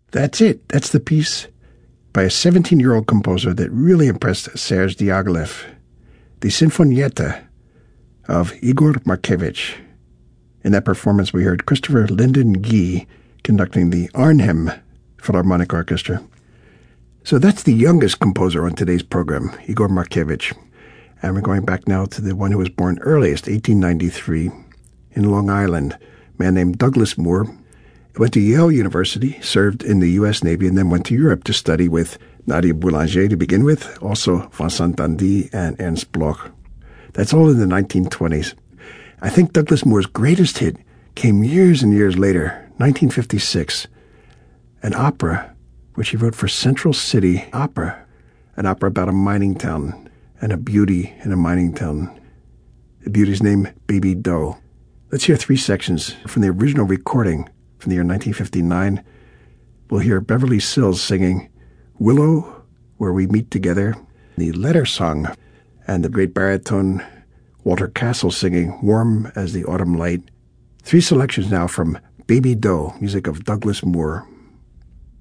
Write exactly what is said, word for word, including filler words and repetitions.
That's it. That's the piece by a seventeen-year-old composer that really impressed Serge Diaghilev, the Sinfonietta of Igor Markevich. In that performance, we heard Christopher Lyndon Gee conducting the Arnhem Philharmonic Orchestra. So that's the youngest composer on today's program, Igor Markevich. And we're going back now to the one who was born earliest, eighteen ninety-three, in Long Island, a man named Douglas Moore. He went to Yale University, served in the U S Navy, and then went to Europe to study with Nadia Boulanger to begin with, also Vincent Dandy and Ernst Bloch. That's all in the nineteen twenties. I think Douglas Moore's greatest hit came years and years later, nineteen fifty-six, an opera which he wrote for Central City Opera, an opera about a mining town and a beauty in a mining town. The beauty's name, Baby Doe. Let's hear three sections from the original recording from the year nineteen fifty-nine. We'll hear Beverly Sills singing Willow, Where We Meet Together, the Letter Song, and the great baritone Walter Castle singing Warm as the Autumn Light. Three selections now from Baby Doe, music of Douglas Moore.